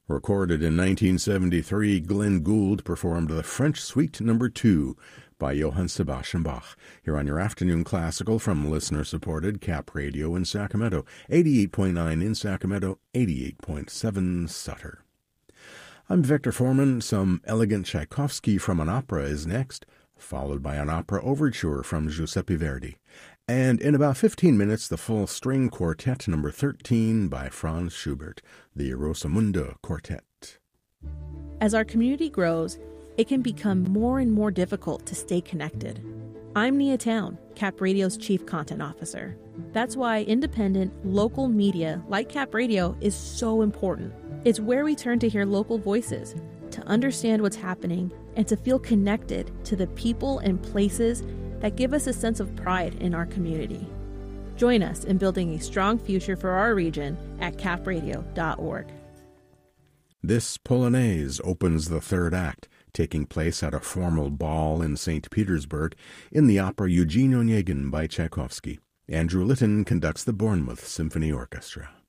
Recorded in 1973, Glenn Gould performed the French Suite No. 2 by Johann Sebastian Bach, here on your afternoon classical from listener-supported Cap Radio in Sacramento, 88.9 in Sacramento, 88.7 Sutter. I'm Victor Foreman. Some elegant Tchaikovsky from an opera is next, followed by an opera overture from Giuseppe Verdi. And in about 15 minutes, the full string quartet No. 13 by Franz Schubert, the Rosamunde Quartet. As our community grows, it can become more and more difficult to stay connected. I'm Nia Town, Cap Radio's Chief Content Officer. That's why independent, local media like Cap Radio is so important. It's where we turn to hear local voices, to understand what's happening, and to feel connected to the people and places that give us a sense of pride in our community. Join us in building a strong future for our region at capradio.org. This Polonaise opens the third act, taking place at a formal ball in St. Petersburg in the opera Eugene Onegin by Tchaikovsky. Andrew Litton conducts the Bournemouth Symphony Orchestra.